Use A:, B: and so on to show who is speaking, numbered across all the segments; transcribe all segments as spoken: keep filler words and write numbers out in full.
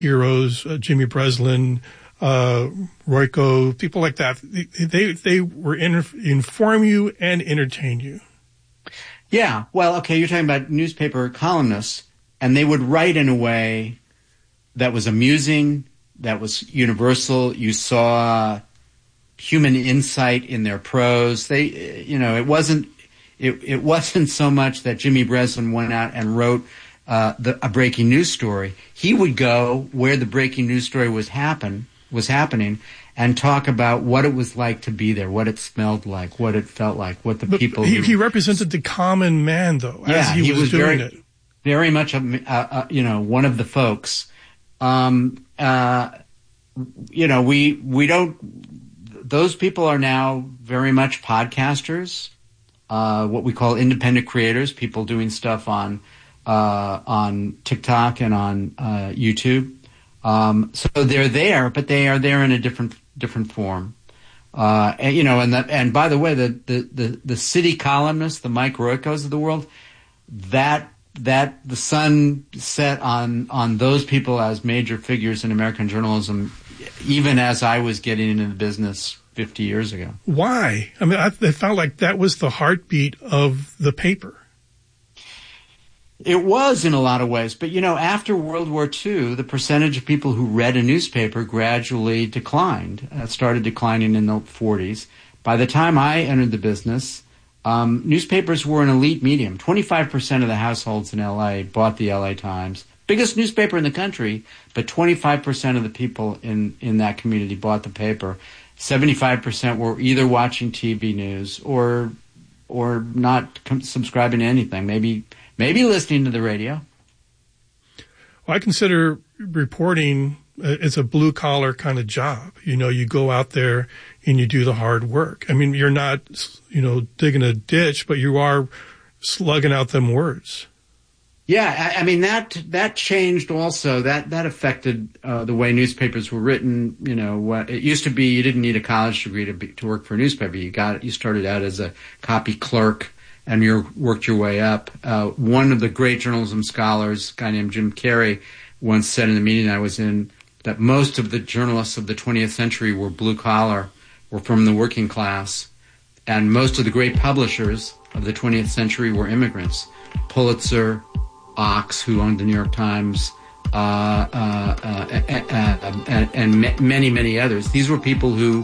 A: heroes, uh, Jimmy Breslin, uh, Royko, people like that. They, they, they were in, inform you and entertain you.
B: Yeah. Well, okay, you're talking about newspaper columnists, and they would write in a way that was amusing, that was universal. You saw human insight in their prose. They, you know, it wasn't, it, it wasn't so much that Jimmy Breslin went out and wrote uh, the, a breaking news story. He would go where the breaking news story was happen was happening and talk about what it was like to be there, what it smelled like, what it felt like, what the
A: but
B: people.
A: He,
B: who,
A: he represented the common man, though,
B: yeah,
A: as he,
B: he
A: was,
B: was
A: doing
B: very,
A: it.
B: Very much, a, a, a, you know, one of the folks. Um, uh, you know, we we don't. Those people are now very much podcasters, uh, what we call independent creators, people doing stuff on uh, on TikTok and on uh, YouTube. Um, so they're there, but they are there in a different different form. Uh, and, you know, and the, and by the way, the, the, the, the city columnists, the Mike Roykos of the world, that that the sun set on on those people as major figures in American journalism, even as I was getting into the business fifty years ago. Why?
A: I mean, I, I felt like that was the heartbeat of the paper.
B: It was in a lot of ways. But, you know, after World War Two, the percentage of people who read a newspaper gradually declined. It started declining in the forties. By the time I entered the business, um, newspapers were an elite medium. twenty-five percent of the households in L A bought the L A Times. Biggest newspaper in the country, but twenty-five percent of the people in, in that community bought the paper. seventy-five percent were either watching T V news or or not subscribing to anything, maybe maybe listening to the radio.
A: Well, I consider reporting as a blue-collar kind of job. You know, you go out there and you do the hard work. I mean, you're not, you know, digging a ditch, but you are slugging out them words.
B: Yeah, I, I mean, that that changed also. That that affected uh, the way newspapers were written. You know, what, it used to be you didn't need a college degree to be, to work for a newspaper. You got you started out as a copy clerk, and you worked your way up. Uh, one of the great journalism scholars, a guy named Jim Carrey, once said in the meeting I was in that most of the journalists of the twentieth century were blue collar, were from the working class, and most of the great publishers of the twentieth century were immigrants. Pulitzer, Ox, who owned the New York Times, uh, uh, uh, uh, and, and many, many others. These were people who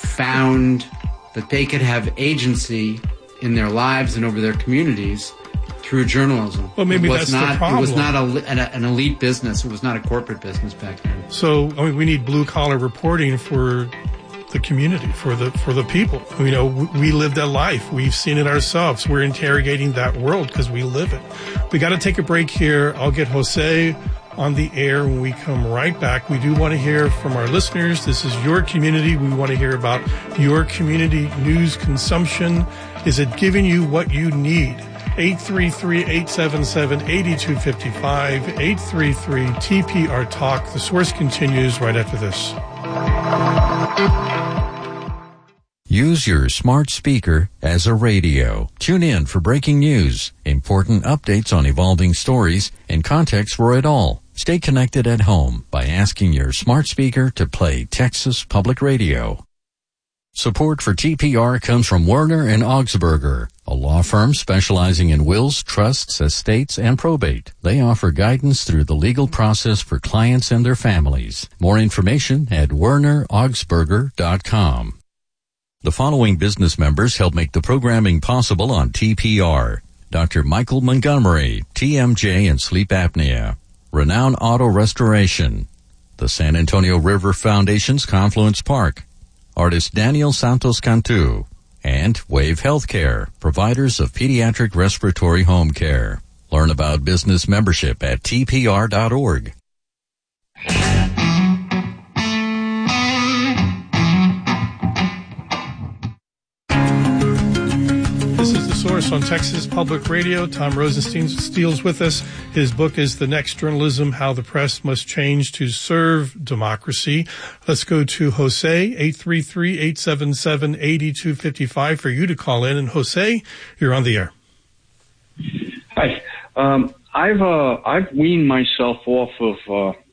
B: found that they could have agency in their lives and over their communities through journalism.
A: Well, maybe
B: it was
A: that's
B: not,
A: the problem.
B: It was not a, an, an elite business. It was not a corporate business back then.
A: So, I mean, we need blue-collar reporting for the community, for the for the people. You know, we live that life. We've seen it ourselves. We're interrogating that world because we live it. We got to take a break here. I'll get Jose on the air when we come right back. We do want to hear from our listeners. This is your community. We want to hear about your community news consumption. Is it giving you what you need? eight three three, eight seven seven, eight two five five, eight three three T P R Talk. The Source continues right after this.
C: Use your smart speaker as a radio. Tune in for breaking news, important updates on evolving stories, and context for it all. Stay connected at home by asking your smart speaker to play Texas Public Radio. Support for T P R comes from Werner and Augsburger, a law firm specializing in wills, trusts, estates, and probate. They offer guidance through the legal process for clients and their families. More information at werner augsburger dot com. The following business members help make the programming possible on T P R. Doctor Michael Montgomery, T M J and sleep apnea. Renown Auto Restoration. The San Antonio River Foundation's Confluence Park. Artist Daniel Santos Cantu. And Wave Healthcare, providers of pediatric respiratory home care. Learn about business membership at T P R dot org.
A: This is The Source on Texas Public Radio. Tom Rosenstein Steele's with us. His book is The Next Journalism, How the Press Must Change to Serve Democracy. Let's go to Jose, eight three three, eight seven seven, eight two five five for you to call in. And Jose, you're on the air.
D: Hi. Um, I've uh, I've weaned myself off of uh,